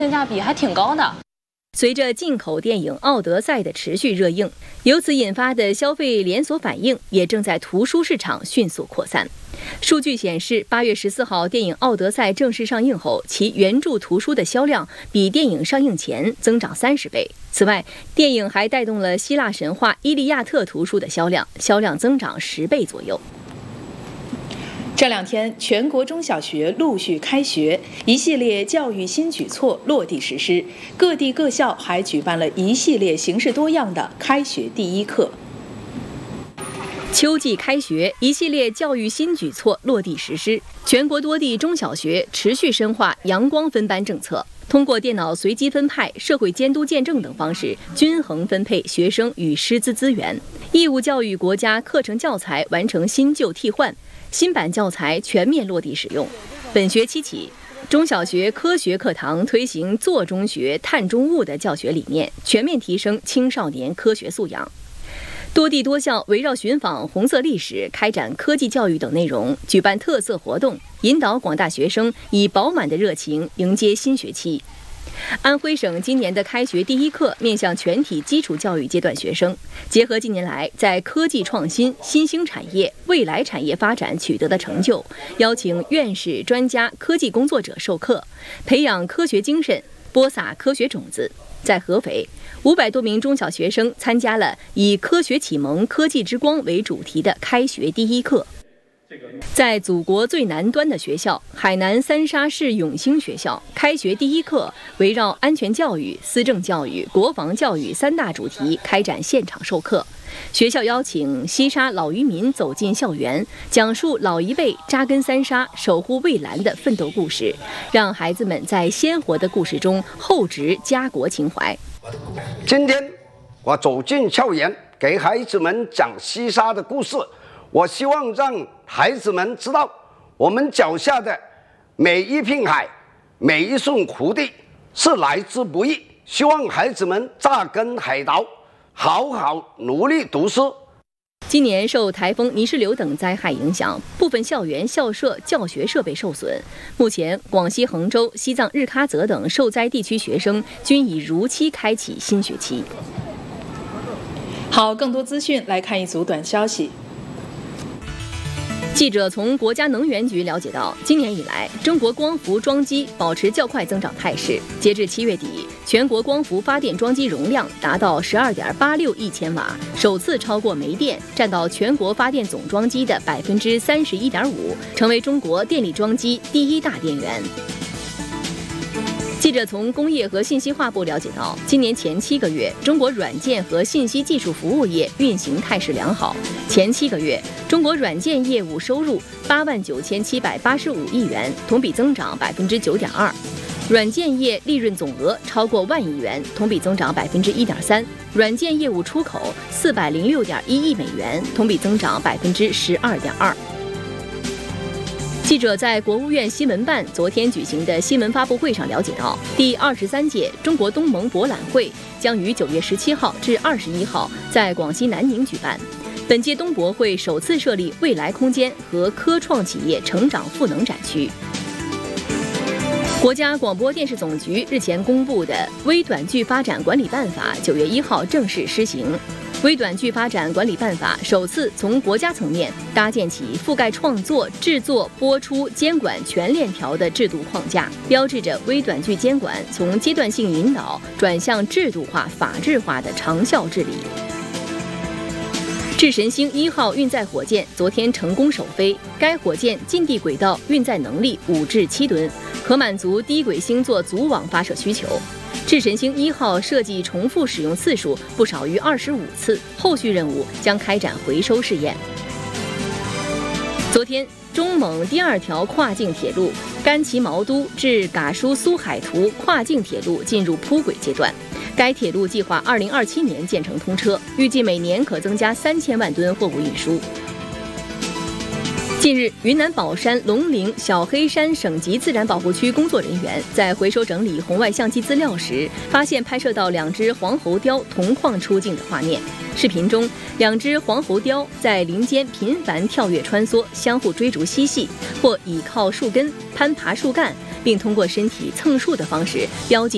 性价比还挺高的。 随着进口电影《奥德赛》的持续热映，由此引发的消费连锁反应也正在图书市场迅速扩散。数据显示，8月14号电影《奥德赛》正式上映后，其原著图书的销量比电影上映前增长30倍。此外，电影还带动了希腊神话《伊利亚特》图书的销量增长10倍左右。 这两天，全国中小学陆续开学，一系列教育新举措落地实施。各地各校还举办了一系列形式多样的开学第一课。 秋季开学，一系列教育新举措落地实施。全国多地中小学持续深化阳光分班政策，通过电脑随机分派、社会监督见证等方式，均衡分配学生与师资资源。义务教育国家课程教材完成新旧替换，新版教材全面落地使用。本学期起，中小学科学课堂推行做中学、探中物的教学理念，全面提升青少年科学素养。多地多校围绕寻访红色历史、开展科技教育等内容，举办特色活动，引导广大学生以饱满的热情迎接新学期。安徽省今年的开学第一课面向全体基础教育阶段学生，结合近年来在科技创新、新兴产业、未来产业发展取得的成就，邀请院士、专家、科技工作者授课，培养科学精神，播撒科学种子。在合肥，500多名中小学生参加了以科学启蒙、科技之光为主题的开学第一课。在祖国最南端的学校海南三沙市永兴学校，开学第一课围绕安全教育、思政教育、国防教育3大主题开展现场授课。学校邀请西沙老渔民走进校园，讲述老一辈扎根三沙、守护蔚蓝的奋斗故事，让孩子们在鲜活的故事中厚植家国情怀。 今天我走进校园，给孩子们讲西沙的故事。我希望让孩子们知道，我们脚下的每一片海、每一寸土地是来之不易。希望孩子们扎根海岛，好好努力读书。 今年受台风泥石流等灾害影响，部分校园校舍教学设备受损。目前，广西衡州、西藏日喀则等受灾地区学生均已如期开启新学期。 好，更多资讯来看一组短消息。 记者从国家能源局了解到，今年以来，中国光伏装机保持较快增长态势。截至7月底，全国光伏发电装机容量达到12.86亿千瓦，首次超过煤电，占到全国发电总装机的31.5%，成为中国电力装机第一大电源。记者从工业和信息化部了解到，今年前7个月，中国软件和信息技术服务业运行态势良好。前7个月，中国软件业务收入89785亿元，同比增长9.2%；软件业利润总额超过1万亿元，同比增长1.3%；软件业务出口406.1亿美元，同比增长12.2%。记者在国务院新闻办昨天举行的新闻发布会上了解到，第23届中国东盟博览会将于9月17号至21号在广西南宁举办。本届东博会首次设立未来空间和科创企业成长赋能展区。国家广播电视总局日前公布的《微短剧发展管理办法》9月1号正式施行。微短剧发展管理办法首次从国家层面搭建起覆盖创作、制作、播出、监管全链条的制度框架，标志着微短剧监管从阶段性引导转向制度化、法治化的长效治理。智神星1号运载火箭昨天成功首飞，该火箭近地轨道运载能力5至7吨，可满足低轨星座组网发射需求。智神星1号设计重复使用次数不少于25次，后续任务将开展回收试验。昨天，中蒙第2条跨境铁路甘旗毛都至嘎舒苏海图跨境铁路进入铺轨阶段。该铁路计划2027年建成通车，预计每年可增加3000万吨货物运输。近日，云南保山龙陵小黑山省级自然保护区工作人员在回收整理红外相机资料时，发现拍摄到2只黄喉貂同框出镜的画面。视频中，2只黄喉貂在林间频繁跳跃穿梭，相互追逐嬉戏，或倚靠树根攀爬树干，并通过身体蹭树的方式标记